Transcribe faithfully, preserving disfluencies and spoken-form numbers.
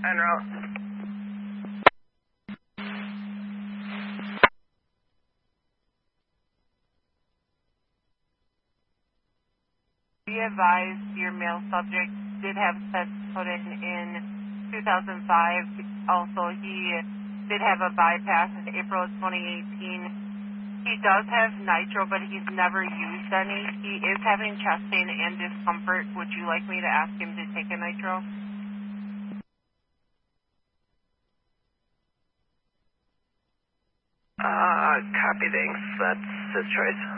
En route. Be advised your male subject did have tests put in in two thousand five. Also, he did have a bypass in April of twenty eighteen. He does have nitro, but he's never used any. He is having chest pain and discomfort. Would you like me to ask him to take a nitro? Uh, copy, thanks. That's his choice.